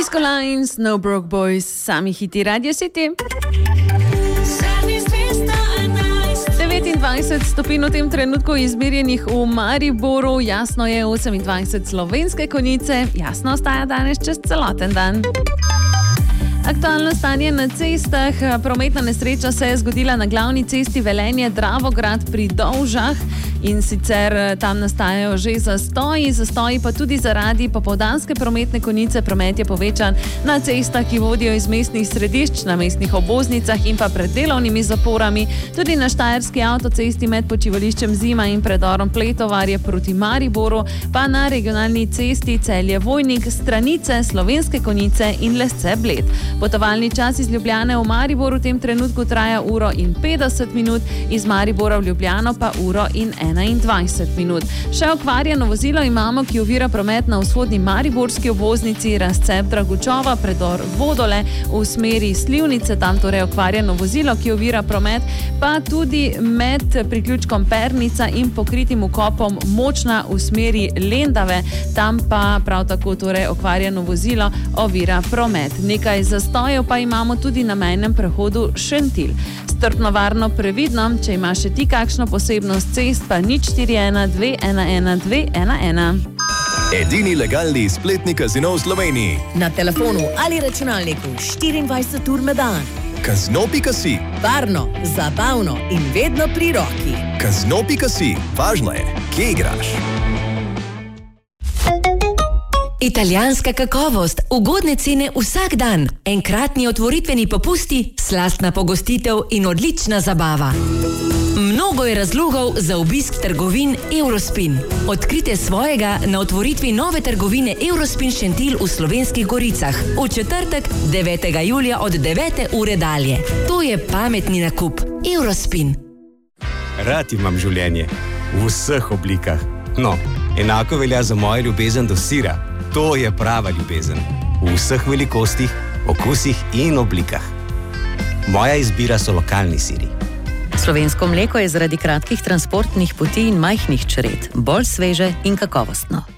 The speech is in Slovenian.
Disco Lines, No Broke Boys, sami hiti Radio City. 29 stopinj v tem trenutku izmerjenih v Mariboru, jasno je 28 slovenske Konjice, jasno ostaja danes čez celoten dan. Aktualno stanje na cestah. Prometna nesreča se je zgodila na glavni cesti Velenje-Dravograd pri Dovžah in sicer tam nastajajo že zastoji pa tudi zaradi popoldanske prometne konice. Promet je povečan na cestah, ki vodijo iz mestnih središč, na mestnih obvoznicah in pa pred delovnimi zaporami. Tudi na štajerski avtocesti med počivališčem Zima in predorom Pletovarje proti Mariboru, pa na regionalni cesti Celje-Vojnik, Stranice, Slovenske Konjice in Lesce-Bled. Potovalni čas iz Ljubljane v Mariboru v tem trenutku traja 1:50 minut, iz Maribora v Ljubljano pa 1:21 minut. Še okvarjeno vozilo imamo, ki ovira promet na vzhodni mariborski obvoznici, razcep Dragučova, predor Vodole v smeri Slivnice, tam torej okvarjeno vozilo, ki ovira promet, pa tudi med priključkom Pernica in pokritim vkopom Močna v smeri Lendave, tam pa prav tako torej okvarjeno vozilo ovira promet. Nekaj zastojev pa imamo tudi na mejnem prehodu Šentilj. Strpno, varno, previdno, če imaš še ti kakšno posebnost cest, pa 041 211 211. Edini legalni spletni kazino v Sloveniji. Na telefonu ali računalniku 24 ur na dan. Kazino.si. Varno, zabavno in vedno pri roki. Kazino.si. Važno je, kje igraš. Italijanska kakovost, ugodne cene vsak dan, enkratni otvoritveni popusti, slastna pogostitev in odlična zabava. Mnogo je razlogov za obisk trgovin Eurospin. Odkrite svojega na otvoritvi nove trgovine Eurospin Šentilj v Slovenskih Goricah v četrtek 9. julija od 9. ure dalje. To je pametni nakup. Eurospin. Rad imam življenje v vseh oblikah. No, enako velja za mojo ljubezen do sira. To je prava ljubezen. V vseh velikostih, okusih in oblikah. Moja izbira so lokalni siri. Slovensko mleko je zaradi kratkih transportnih poti in majhnih čred bolj sveže in kakovostno.